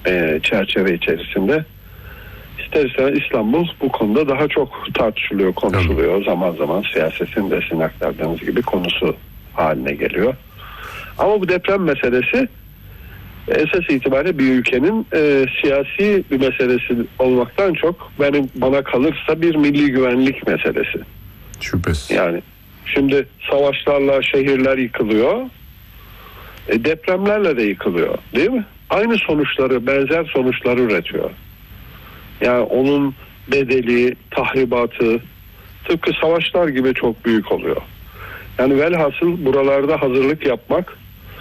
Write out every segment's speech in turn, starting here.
çerçeve içerisinde ister istemez İstanbul bu konuda daha çok tartışılıyor, konuşuluyor. Zaman zaman siyasetin de sizin aktardığınız gibi konusu haline geliyor. Ama bu deprem meselesi esas itibariyle bir ülkenin siyasi bir meselesi olmaktan çok bana kalırsa bir milli güvenlik meselesi. Şüphesiz. Yani şimdi savaşlarla şehirler yıkılıyor. Depremlerle de yıkılıyor, değil mi? Aynı sonuçları, benzer sonuçları üretiyor. Yani onun bedeli, tahribatı tıpkı savaşlar gibi çok büyük oluyor. Yani velhasıl buralarda hazırlık yapmak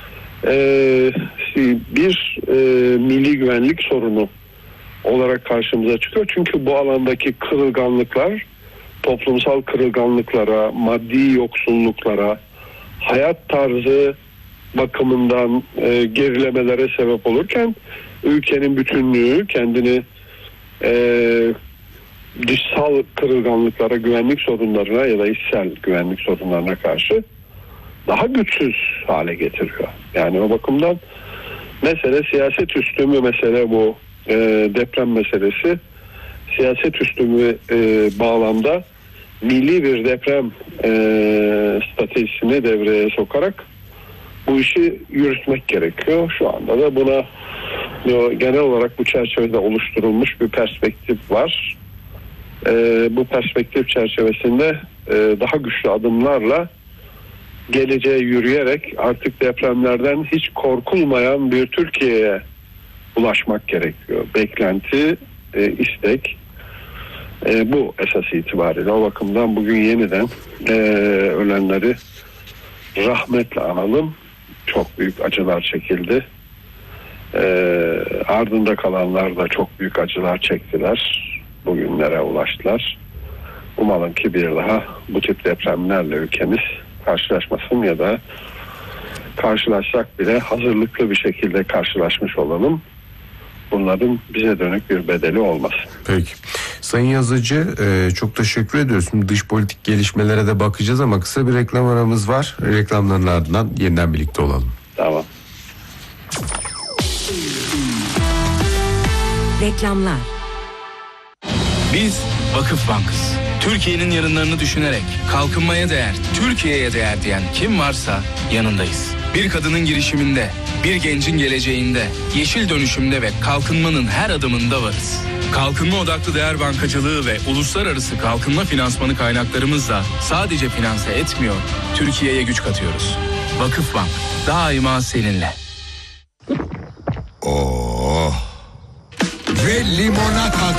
bir milli güvenlik sorunu olarak karşımıza çıkıyor. Çünkü bu alandaki kırılganlıklar toplumsal kırılganlıklara, maddi yoksulluklara, hayat tarzı bakımından gerilemelere sebep olurken ülkenin bütünlüğü kendini dışsal kırılganlıklara, güvenlik sorunlarına ya da içsel güvenlik sorunlarına karşı daha güçsüz hale getiriyor. Yani o bakımdan mesele siyaset üstü mü mesele bu deprem meselesi siyaset üstü mü bağlamda milli bir deprem stratejisini devreye sokarak bu işi yürütmek gerekiyor. Şu anda da buna genel olarak bu çerçevede oluşturulmuş bir perspektif var. Bu perspektif çerçevesinde daha güçlü adımlarla geleceğe yürüyerek artık depremlerden hiç korkulmayan bir Türkiye'ye ulaşmak gerekiyor. Beklenti, istek bu esas itibariyle. O bakımdan bugün yeniden ölenleri rahmetle analım. Çok büyük acılar çekildi. Ardında kalanlar da çok büyük acılar çektiler. Bugünlere ulaştılar. Umalım ki bir daha bu tip depremlerle ülkemiz karşılaşmasın ya da karşılaşsak bile hazırlıklı bir şekilde karşılaşmış olalım. Bunların bize dönük bir bedeli olmasın. Peki. Sayın Yazıcı çok teşekkür ediyoruz. Şimdi dış politik gelişmelere de bakacağız ama kısa bir reklam aramız var. Reklamların ardından yeniden birlikte olalım. Tamam. Reklamlar. Biz Vakıf Bank'ız. Türkiye'nin yarınlarını düşünerek kalkınmaya değer, Türkiye'ye değer diyen kim varsa yanındayız. Bir kadının girişiminde, bir gencin geleceğinde, yeşil dönüşümde ve kalkınmanın her adımında varız. Kalkınma odaklı değer bankacılığı ve uluslararası kalkınma finansmanı kaynaklarımızla sadece finanse etmiyor, Türkiye'ye güç katıyoruz. Vakıfbank, daima seninle. Ve limonata